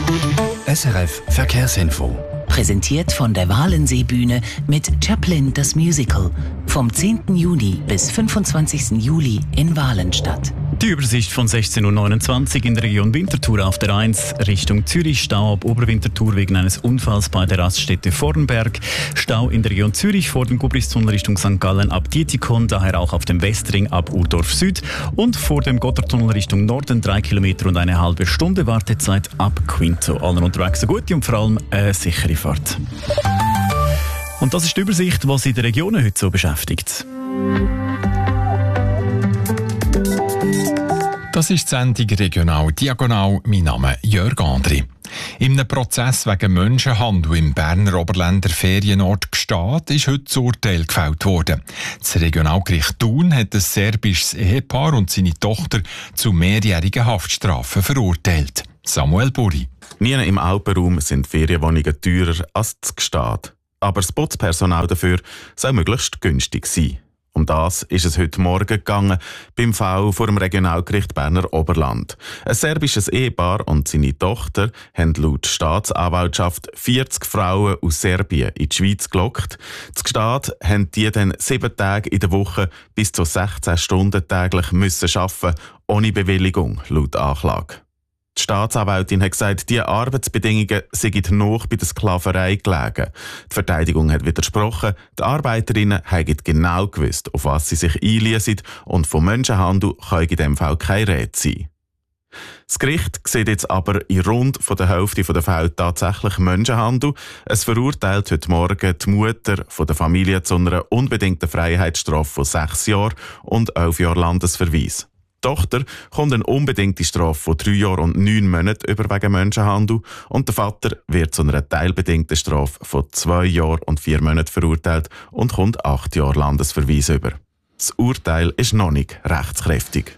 SRF Verkehrsinfo. Präsentiert von der Walenseebühne mit Chaplin das Musical. Vom 10. Juni bis 25. Juli in Walenstadt. Die Übersicht von 16.29 Uhr in der Region Winterthur auf der 1 Richtung Zürich. Stau ab Oberwinterthur wegen eines Unfalls bei der Raststätte Vornberg. Stau in der Region Zürich vor dem Gubristunnel Richtung St. Gallen ab Dietikon, daher auch auf dem Westring ab Urdorf Süd. Und vor dem Gotthardtunnel Richtung Norden 3 Kilometer und eine halbe Stunde Wartezeit ab Quinto. Allen unterwegs eine gute und vor allem eine sichere Fahrt. Und das ist die Übersicht, was in den Regionen heute so beschäftigt. Das ist die Sendung «Regional Diagonal». Mein Name ist Jörg Andri. In einem Prozess wegen Menschenhandel im Berner Oberländer Ferienort Gstaad ist heute das Urteil gefällt worden. Das Regionalgericht Thun hat ein serbisches Ehepaar und seine Tochter zu mehrjährigen Haftstrafen verurteilt. Samuel Buri. Nie im Alpenraum sind Ferienwohnungen teurer als das Gstaad. Aber das Putzpersonal dafür soll möglichst günstig sein. Um das ist es heute Morgen gegangen, beim Fall vor dem Regionalgericht Berner Oberland. Ein serbisches Ehepaar und seine Tochter haben laut Staatsanwaltschaft 40 Frauen aus Serbien in die Schweiz gelockt. Das Gstaad haben die dann 7 Tage in der Woche bis zu 16 Stunden täglich müssen arbeiten, ohne Bewilligung, laut Anklage. Die Staatsanwältin hat gesagt, diese Arbeitsbedingungen seien noch bei der Sklaverei gelegen. Die Verteidigung hat widersprochen, die Arbeiterinnen hätten genau gewusst, auf was sie sich einliessen, und vom Menschenhandel kann in diesem Fall keine Rede sein. Das Gericht sieht jetzt aber in rund von der Hälfte der Fälle tatsächlich Menschenhandel. Es verurteilt heute Morgen die Mutter von der Familie zu einer unbedingten Freiheitsstrafe von 6 Jahren und 11 Jahren Landesverweis. Die Tochter kommt eine unbedingte Strafe von 3 Jahren und 9 Monaten über wegen Menschenhandel und der Vater wird zu einer teilbedingten Strafe von 2 Jahren und 4 Monaten verurteilt und kommt 8 Jahre Landesverweis über. Das Urteil ist noch nicht rechtskräftig.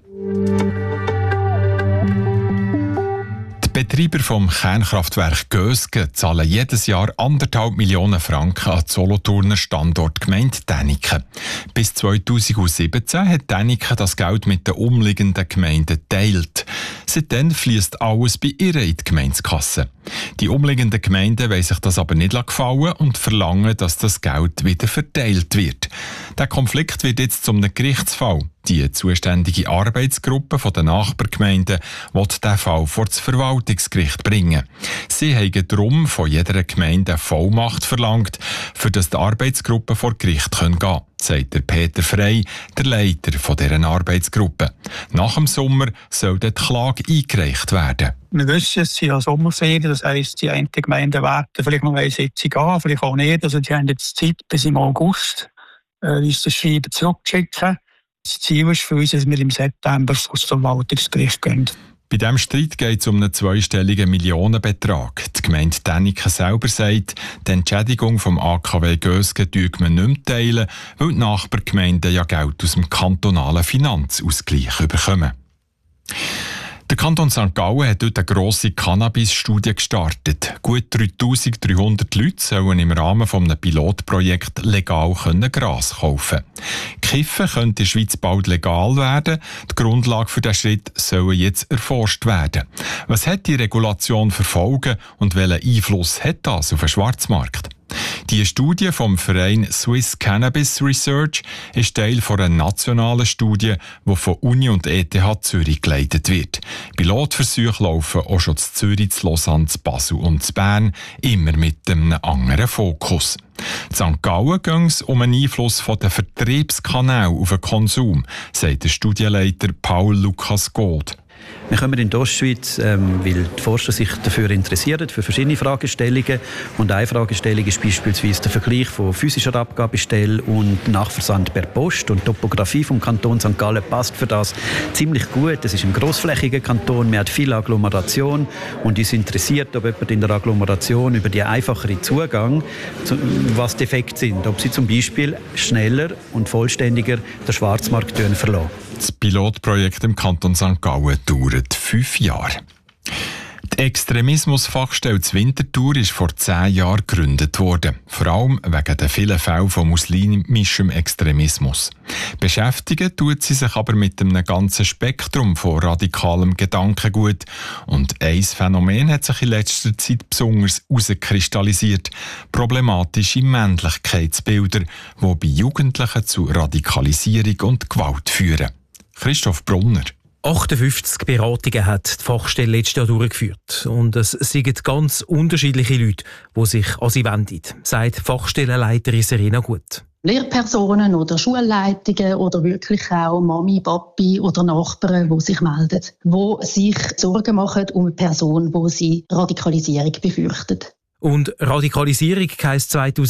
Die Betreiber vom Kernkraftwerk Gösgen zahlen jedes Jahr 1,5 Millionen Franken an die Solothurner Standortgemeinde Däniken. Bis 2017 hat Däniken das Geld mit den umliegenden Gemeinden geteilt. Seitdem fließt alles bei ihr in die Gemeindekasse. Die umliegenden Gemeinden wollen sich das aber nicht gefallen und verlangen, dass das Geld wieder verteilt wird. Der Konflikt wird jetzt zum Gerichtsfall. Die zuständige Arbeitsgruppe der Nachbargemeinden will diesen Fall vor das Verwaltungsgericht bringen. Sie haben darum von jeder Gemeinde eine Vollmacht verlangt, für das die Arbeitsgruppe vor Gericht gehen kann, sagt der Peter Frey, der Leiter dieser Arbeitsgruppe. Nach dem Sommer soll die Klage eingereicht werden. Wir wissen, es sind ja Sommerferien, das heisst, die einen Gemeinden warten vielleicht noch eine Sitzung an, vielleicht auch nicht. Also die haben jetzt Zeit bis im August, uns das Schreiben zurückzuschicken. Das Ziel ist für uns, dass wir im September vor das Verwaltungsgericht gehen. Bei diesem Streit geht es um einen zweistelligen Millionenbetrag. Die Gemeinde Däniken selber sagt, die Entschädigung vom AKW Gösgen teilt man nicht mehr teilen, weil die Nachbargemeinden ja Geld aus dem kantonalen Finanzausgleich bekommen. Der Kanton St. Gallen hat dort eine grosse Cannabis-Studie gestartet. Gut 3300 Leute sollen im Rahmen eines Pilotprojekts legal Gras kaufen. Kiffen könnte in der Schweiz bald legal werden. Die Grundlage für diesen Schritt soll jetzt erforscht werden. Was hat die Regulation für Folgen und welchen Einfluss hat das auf den Schwarzmarkt? Die Studie vom Verein Swiss Cannabis Research ist Teil einer nationalen Studie, die von Uni und ETH Zürich geleitet wird. Pilotversuche laufen auch schon in Zürich, in Lausanne, in Basel und in Bern, immer mit einem anderen Fokus. In St. Gallen ging es um einen Einfluss der Vertriebskanäle auf den Konsum, sagt der Studienleiter Paul Lukas Gold. Wir kommen in die Ostschweiz, weil die Forscher sich dafür interessieren, für verschiedene Fragestellungen. Und eine Fragestellung ist beispielsweise der Vergleich von physischer Abgabestelle und Nachversand per Post. Und die Topografie vom Kanton St. Gallen passt für das ziemlich gut. Es ist ein grossflächiger Kanton, wir haben viel Agglomeration und uns interessiert, ob jemand in der Agglomeration über die einfachere Zugang, was die Effekte sind. Ob sie zum Beispiel schneller und vollständiger den Schwarzmarkt verlassen. Das Pilotprojekt im Kanton St. Gallen dauert 5 Jahre. Die Extremismusfachstelle Winterthur ist vor 10 Jahren gegründet worden, vor allem wegen der vielen Fälle von muslimischem Extremismus. Beschäftigen tut sie sich aber mit einem ganzen Spektrum von radikalem Gedankengut. Und ein Phänomen hat sich in letzter Zeit besonders herauskristallisiert: problematische Männlichkeitsbilder, die bei Jugendlichen zu Radikalisierung und Gewalt führen. Christoph Brunner. 58 Beratungen hat die Fachstelle letztes Jahr durchgeführt. Und es sind ganz unterschiedliche Leute, die sich an sie wenden, sagt Fachstellenleiterin Serena Gut. Lehrpersonen oder Schulleitungen oder wirklich auch Mami, Papi oder Nachbarn, die sich melden, die sich Sorgen machen um eine Person, die sie Radikalisierung befürchtet. Und Radikalisierung heisst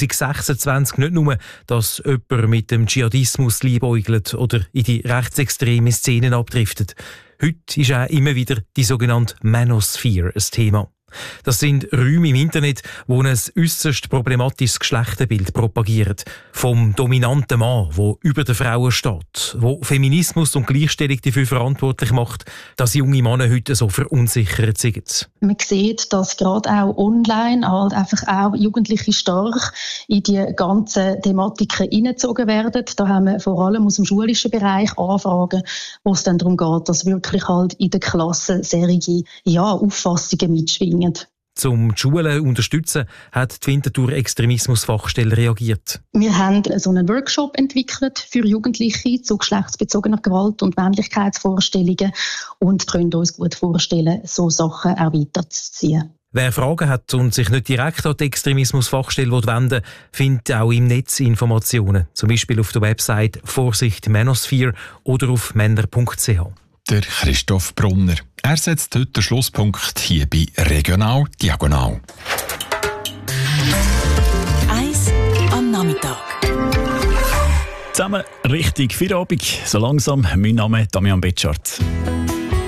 2026 nicht nur, dass jemand mit dem Dschihadismus liebäugelt oder in die rechtsextreme Szenen abdriftet. Heute ist auch immer wieder die sogenannte Manosphere ein Thema. Das sind Räume im Internet, wo ein äusserst problematisches Geschlechterbild propagieren. Vom dominanten Mann, der über den Frauen steht, wo Feminismus und Gleichstellung dafür verantwortlich macht, dass junge Männer heute so verunsichert sind. Man sieht, dass gerade auch online halt einfach auch Jugendliche stark in die ganzen Thematiken hineingezogen werden. Da haben wir vor allem aus dem schulischen Bereich Anfragen, wo es dann darum geht, dass wirklich halt in der Klasse solche Auffassungen mitschwingen. Um die Schulen zu unterstützen, hat die Winterthur Extremismusfachstelle reagiert. Wir haben so einen Workshop entwickelt für Jugendliche zu geschlechtsbezogener Gewalt und Männlichkeitsvorstellungen und können uns gut vorstellen, so Sachen auch weiterzuziehen. Wer Fragen hat und sich nicht direkt an die Extremismusfachstelle wenden will, findet auch im Netz Informationen, zum Beispiel auf der Website Vorsicht Manosphere oder auf männer.ch. Der Christoph Brunner. Er setzt heute den Schlusspunkt hier bei Regional Diagonal. Eis am Nachmittag. Zusammen Richtung Feierabend. So langsam. Mein Name ist Damian Betschart.